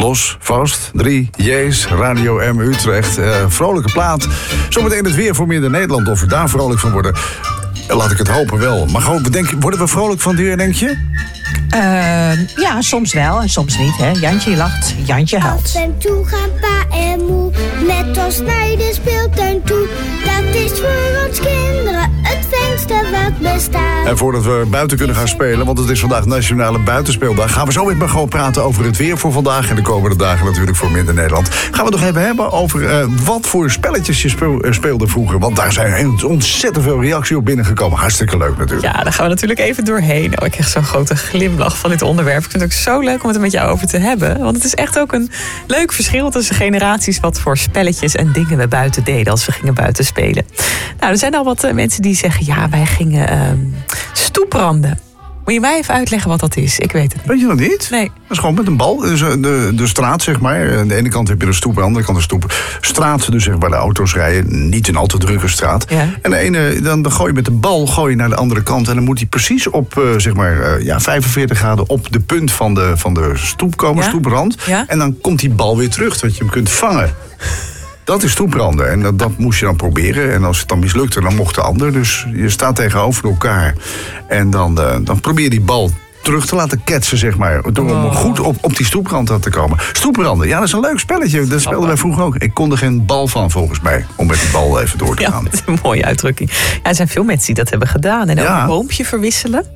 Los, vast, 3 J's, Radio M Utrecht. Vrolijke plaat. Zometeen het weer voor Midden-Nederland. Of we daar vrolijk van worden, laat ik het hopen wel. Maar gewoon, worden we vrolijk van het weer, denk je? Ja, soms wel en soms niet. Hè? Jantje lacht, Jantje huilt. Af en toe gaan pa en moe met ons naar de speeltuin toe. Dat is voor ons kinderen het fijnste wat bestaat. En voordat we buiten kunnen gaan spelen, want het is vandaag Nationale Buitenspeeldag, gaan we zo met me gewoon praten over het weer voor vandaag en de komende dagen natuurlijk voor Midden-Nederland. Gaan we het nog even hebben over wat voor spelletjes je speelde vroeger. Want daar zijn ontzettend veel reacties op binnengekomen. Hartstikke leuk natuurlijk. Ja, daar gaan we natuurlijk even doorheen. Ik krijg zo'n grote glimlach van dit onderwerp. Ik vind het ook zo leuk om het er met jou over te hebben. Want het is echt ook een leuk verschil tussen generaties wat voor spelletjes en dingen we buiten deden als we gingen buiten spelen. Nou, er zijn al wat mensen die zeggen, ja, wij gingen stoepranden. Moet je mij even uitleggen wat dat is? Ik weet het niet. Weet je dat niet? Nee. Dat is gewoon met een bal. Dus de straat, zeg maar. Aan de ene kant heb je de stoep, aan de andere kant de stoepstraat. Dus zeg maar de auto's rijden. Niet een al te drukke straat. Ja. En de ene, dan gooi je met de bal naar de andere kant. En dan moet hij precies op 45 graden op de punt van de stoep komen, stoeprand. Ja? En dan komt die bal weer terug, dat je hem kunt vangen. Dat is stoepranden. En dat moest je dan proberen. En als het dan mislukte, dan mocht de ander. Dus je staat tegenover elkaar. En dan probeer je die bal terug te laten ketsen, zeg maar. Door om goed op die stoeprand te komen. Stoepranden, ja, dat is een leuk spelletje. Dat speelden wij vroeger ook. Ik kon er geen bal van, volgens mij. Om met die bal even door te gaan. Ja, dat is een mooie uitdrukking. Ja, er zijn veel mensen die dat hebben gedaan. En ook een boompje verwisselen.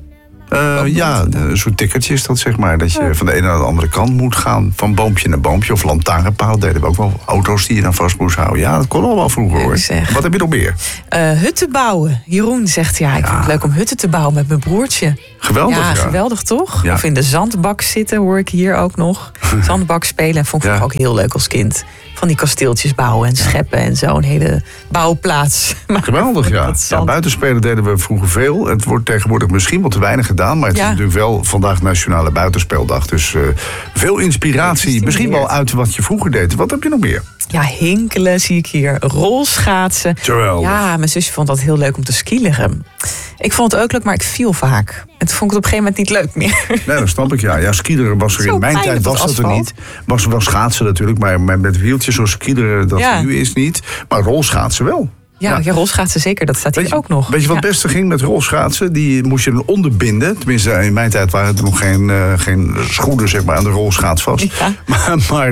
Een soort tikkertje is dat, zeg maar. Dat je van de ene naar de andere kant moet gaan. Van boompje naar boompje. Of lantaarnpaal deden we ook wel. Auto's die je dan vast moest houden. Ja, dat kon al wel vroeger, hoor. Wat heb je nog meer? Hutten bouwen. Jeroen zegt, ik vind het leuk om hutten te bouwen met mijn broertje. Geweldig, ja. Geweldig, toch? Ja. Of in de zandbak zitten, hoor ik hier ook nog. Zandbak spelen. Vond ik ook heel leuk als kind. Van die kasteeltjes bouwen en scheppen en zo. Een hele bouwplaats. Geweldig, ja. Buitenspelen deden we vroeger veel. Het wordt tegenwoordig misschien wat te weinig gedaan. Maar het is natuurlijk wel vandaag Nationale Buitenspeeldag. Dus veel inspiratie. Misschien wel uit wat je vroeger deed. Wat heb je nog meer? Ja, hinkelen zie ik hier. Rolschaatsen. Geweldig. Ja, mijn zusje vond dat heel leuk om te skileren. Ik vond het ook leuk, maar ik viel vaak. En toen vond ik het op een gegeven moment niet leuk meer. Nee, dat snap ik, ja. Ja, skileren was er in mijn tijd was dat er niet. Was wel schaatsen natuurlijk, maar met wieltjes zoals skileren dat nu is niet. Maar rolschaatsen wel. Ja, rolschaatsen zeker, dat staat hier ook nog. Weet je wat het beste ging met rolschaatsen? Die moest je dan onderbinden. Tenminste, in mijn tijd waren er nog geen schoenen, zeg maar, aan de rolschaats vast. Ja. Maar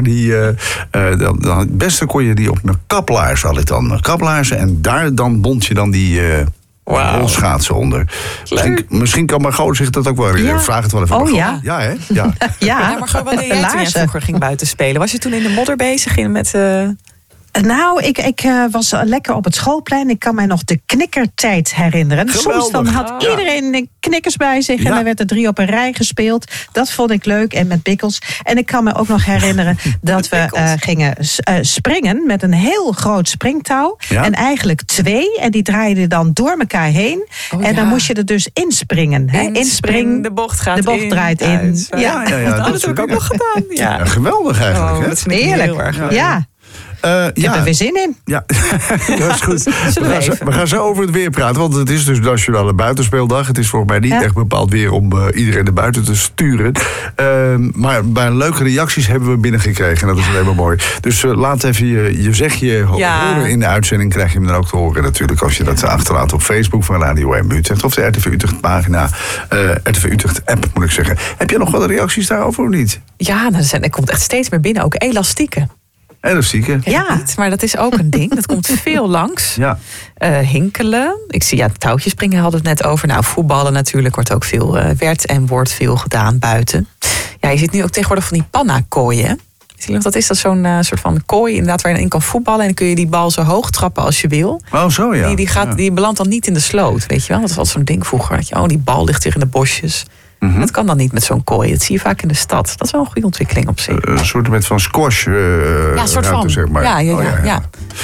het beste kon je die op een kaplaars, had ik dan. Kaplaarzen, en daar dan bond je dan die rolschaatsen onder. Misschien kan Margot zich dat ook wel herinneren. Vraag het wel even. Oh ja? Ja, hè? Ja. Margot, wat deed jij toen je vroeger ging buiten spelen? Was je toen in de modder bezig met... Nou, ik was lekker op het schoolplein. Ik kan mij nog de knikkertijd herinneren. Geweldig. Soms dan had iedereen de knikkers bij zich. En dan werd er 3 op een rij gespeeld. Dat vond ik leuk. En met bikkels. En ik kan me ook nog herinneren dat we gingen springen met een heel groot springtouw. Ja? En eigenlijk 2. En die draaiden dan door elkaar heen. En dan moest je er dus inspringen. Inspring, de bocht gaat draait in. Ja. Dat heb ik ook nog gedaan. Ja. Geweldig eigenlijk. Dat vind ik heel erg leuk. Ja. Ik heb er weer zin in. Ja, dat is goed. We gaan zo over het weer praten. Want het is dus Nationale Buitenspeeldag. Het is volgens mij niet echt bepaald weer om iedereen naar buiten te sturen. Maar leuke reacties hebben we binnengekregen. En dat is alleen maar mooi. Dus laat even je zegje horen in de uitzending. Krijg je hem dan ook te horen natuurlijk. Als je dat achterlaat op Facebook van Radio M Utrecht. Of de RTV Utrecht pagina. RTV Utrecht app, moet ik zeggen. Heb je nog wat reacties daarover of niet? Ja, er komt echt steeds meer binnen. Ook elastieken. Elastieken? Ja, maar dat is ook een ding. Dat komt veel langs. Ja. Hinkelen. Ik zie, touwtjes springen hadden we het net over. Nou, voetballen natuurlijk wordt ook veel, wordt veel gedaan buiten. Ja, je ziet nu ook tegenwoordig van die panna-kooien. Zie je wat dat is? Dat is zo'n soort van kooi inderdaad waar je in kan voetballen. En dan kun je die bal zo hoog trappen als je wil. Oh, zo ja. Die belandt dan niet in de sloot, weet je wel. Dat was altijd zo'n ding vroeger. Die bal ligt hier in de bosjes. Mm-hmm. Dat kan dan niet met zo'n kooi. Dat zie je vaak in de stad. Dat is wel een goede ontwikkeling op zich. Een soort van squash soort van. Zeg maar. Ja.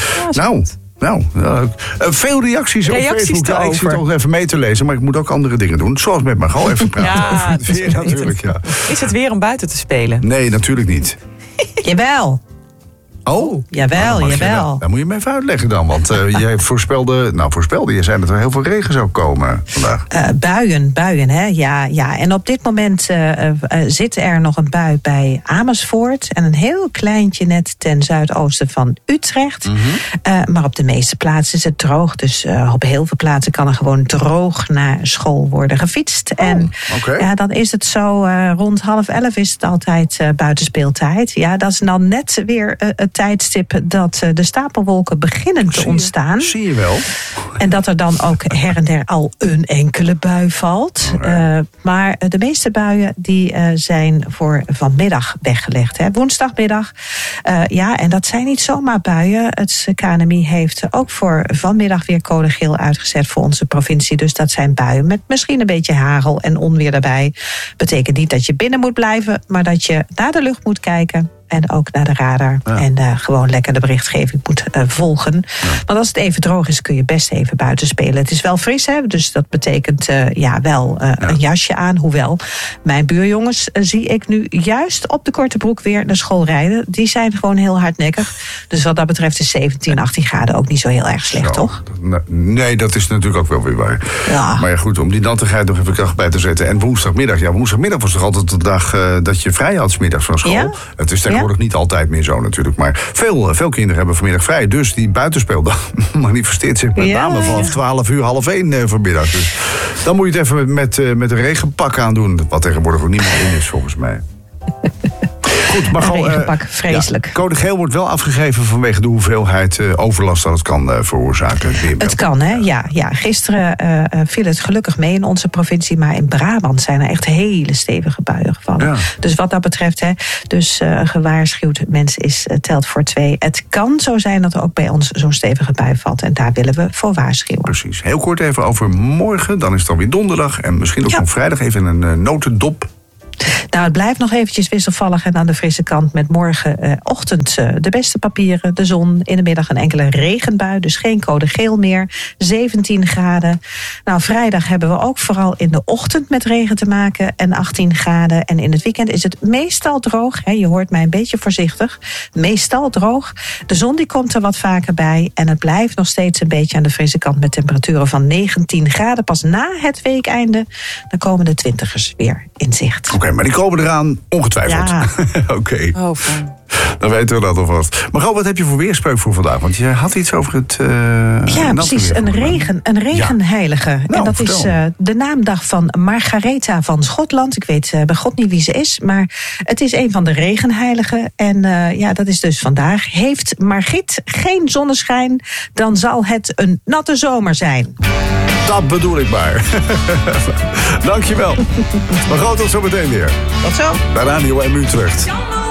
Veel reacties op Facebook. Ja, ik zit nog even mee te lezen, maar ik moet ook andere dingen doen. Zoals met Margot even praten over het weer natuurlijk. Ja. Is het weer om buiten te spelen? Nee, natuurlijk niet. Jawel. Oh, jawel. Dan moet je me even uitleggen dan. Want jij voorspelde, je zei dat er heel veel regen zou komen vandaag. Buien, hè? Ja. En op dit moment zit er nog een bui bij Amersfoort. En een heel kleintje net ten zuidoosten van Utrecht. Maar op de meeste plaatsen is het droog. Dus op heel veel plaatsen kan er gewoon droog naar school worden gefietst. En dan is het zo, rond 10:30 is het altijd buitenspeeltijd. Ja, dat is dan net weer het tijdstip dat de stapelwolken beginnen te ontstaan. Zie je wel. En dat er dan ook her en der al een enkele bui valt. Maar de meeste buien die zijn voor vanmiddag weggelegd. Hè. Woensdagmiddag. En dat zijn niet zomaar buien. Het KNMI heeft ook voor vanmiddag weer code geel uitgezet voor onze provincie. Dus dat zijn buien met misschien een beetje hagel en onweer daarbij. Betekent niet dat je binnen moet blijven, maar dat je naar de lucht moet kijken. En ook naar de radar. Ja. En gewoon lekker de berichtgeving moet volgen. Ja. Want als het even droog is, kun je best even buiten spelen. Het is wel fris, hè? Dus dat betekent wel een jasje aan. Hoewel, mijn buurjongens zie ik nu juist op de korte broek weer naar school rijden. Die zijn gewoon heel hardnekkig. Dus wat dat betreft is 17, 18 graden ook niet zo heel erg slecht, toch? Nee, dat is natuurlijk ook wel weer waar. Ja. Maar ja, goed, om die nattigheid nog even kracht bij te zetten. En woensdagmiddag was toch altijd de dag dat je vrij had 's middags van school? Ja? Het is tegenwoordig niet altijd meer zo natuurlijk. Maar veel kinderen hebben vanmiddag vrij. Dus die buitenspeeldag manifesteert zich met name vanaf 12:00, 12:30 vanmiddag. Dus dan moet je het even met een regenpak aan doen. Wat tegenwoordig ook niet meer in is volgens mij. Goed, maar gewoon, regenpak, vreselijk. Code geel wordt wel afgegeven vanwege de hoeveelheid overlast dat het kan veroorzaken. Het kan, hè? Ja. Gisteren viel het gelukkig mee in onze provincie, maar in Brabant zijn er echt hele stevige buien gevallen. Ja. Dus wat dat betreft, hè, gewaarschuwd, mens telt voor 2. Het kan zo zijn dat er ook bij ons zo'n stevige bui valt. En daar willen we voor waarschuwen. Precies. Heel kort even over morgen. Dan is het alweer donderdag. En misschien ook op vrijdag even een notendop. Nou, het blijft nog eventjes wisselvallig en aan de frisse kant met morgenochtend de beste papieren, de zon, in de middag een enkele regenbui, dus geen code geel meer, 17 graden. Nou, vrijdag hebben we ook vooral in de ochtend met regen te maken en 18 graden. En in het weekend is het meestal droog, hè, je hoort mij een beetje voorzichtig, meestal droog. De zon die komt er wat vaker bij en het blijft nog steeds een beetje aan de frisse kant met temperaturen van 19 graden. Pas na het weekeinde, dan komen de 20ers weer in zicht. Oké, maar die komen eraan, ongetwijfeld. Ja. Oké. Oh, fijn. Dan weten we dat alvast. Maar wat heb je voor weerspreuk voor vandaag? Want je had iets over het... precies. Een regenheilige. Ja. En dat is de naamdag van Margaretha van Schotland. Ik weet bij God niet wie ze is, maar het is een van de regenheiligen. En dat is dus vandaag. Heeft Margriet geen zonneschijn, dan zal het een natte zomer zijn. Dat bedoel ik maar. Dankjewel. Maar goed, tot zo meteen weer. Tot zo. Bij Radio MU Utrecht.